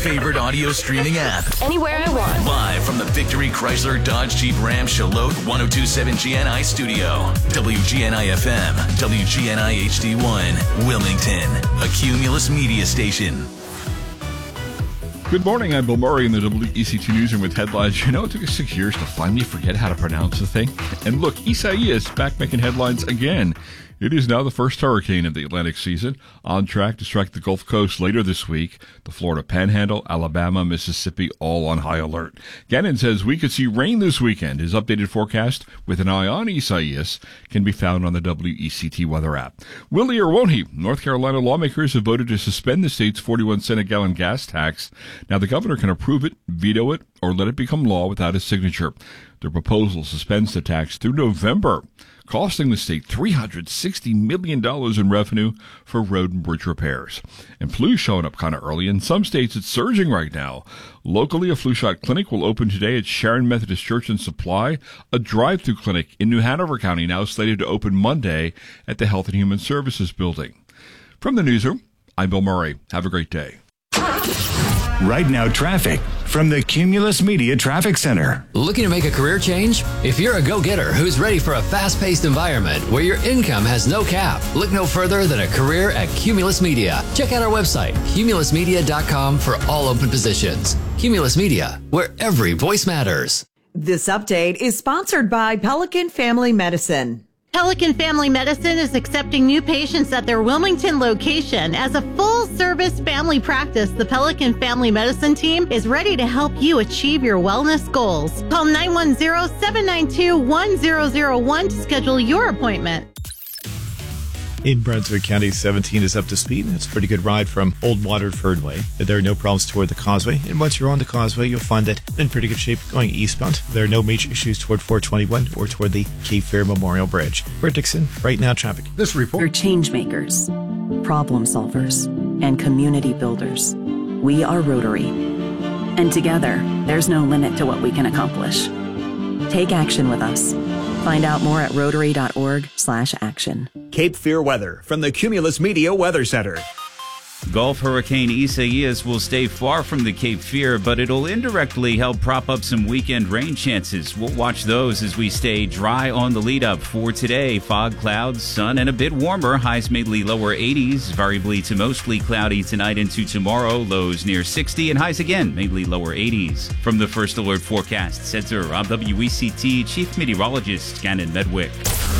favorite audio streaming app. Anywhere I want. Live from the Victory Chrysler Dodge Jeep Ram Charlotte 1027 GNI studio. WGNI FM, WGNI HD1, Wilmington, a Cumulus media station. Good morning, I'm Bill Murray in the WECT Newsroom with headlines. You know, it took us 6 years to finally forget how to pronounce the thing. And look, Isaias back making headlines again. It is now the first hurricane of the Atlantic season, on track to strike the Gulf Coast later this week. The Florida Panhandle, Alabama, Mississippi, all on high alert. Gannon says we could see rain this weekend. His updated forecast with an eye on Isaias can be found on the WECT weather app. Will he or won't he? North Carolina lawmakers have voted to suspend the state's 41-cent a gallon gas tax. Now the governor can approve it, veto it, or let it become law without his signature. Their proposal suspends the tax through November, costing the state $360 million in revenue for road and bridge repairs. And flu's showing up kind of early. In some states, it's surging right now. Locally, a flu shot clinic will open today at Sharon Methodist Church and Supply. A drive-through clinic in New Hanover County now slated to open Monday at the Health and Human Services building. From the newsroom, I'm Bill Murray. Have a great day. Right now, traffic from the Cumulus Media Traffic Center. Looking to make a career change? If you're a go-getter who's ready for a fast-paced environment where your income has no cap, look no further than a career at Cumulus Media. Check out our website, cumulusmedia.com, for all open positions. Cumulus Media, where every voice matters. This update is sponsored by Pelican Family Medicine. Pelican Family Medicine is accepting new patients at their Wilmington location. As a full-service family practice, the Pelican Family Medicine team is ready to help you achieve your wellness goals. Call 910-792-1001 to schedule your appointment. In Brunswick County, 17 is up to speed. It's a pretty good ride from Old Waterford Way. There are no problems toward the causeway. And once you're on the causeway, you'll find it in pretty good shape going eastbound. There are no major issues toward 421 or toward the Cape Fear Memorial Bridge. We're Dixon, right now traffic. This report. We're change makers, problem solvers, and community builders. We are Rotary. And together, there's no limit to what we can accomplish. Take action with us. Find out more at rotary.org/action. Cape Fear weather from the Cumulus Media Weather Center. Gulf Hurricane Isaias will stay far from the Cape Fear, but it'll indirectly help prop up some weekend rain chances. We'll watch those as we stay dry on the lead up for today. Fog, clouds, sun, and a bit warmer. Highs mainly lower 80s, variably to mostly cloudy tonight into tomorrow. Lows near 60 and highs again, mainly lower 80s. From the First Alert Forecast Center, I'm WECT Chief Meteorologist Gannon Medwick.